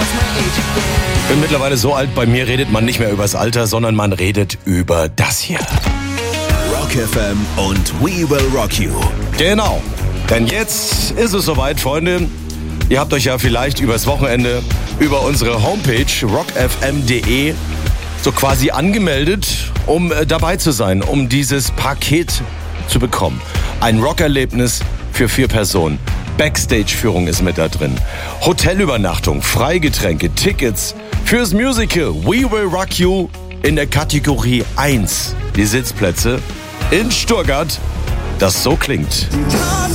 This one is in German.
Bin mittlerweile so alt, bei mir redet man nicht mehr übers Alter, sondern man redet über das hier. Rock FM und We Will Rock You. Genau, denn jetzt ist es soweit, Freunde. Ihr habt euch ja vielleicht übers Wochenende über unsere Homepage rockfm.de so quasi angemeldet, um dabei zu sein, um dieses Paket zu bekommen. Ein Rockerlebnis für 4 Personen. Backstage-Führung ist mit da drin. Hotelübernachtung, Freigetränke, Tickets fürs Musical We Will Rock You in der Kategorie 1. Die Sitzplätze in Stuttgart, das so klingt.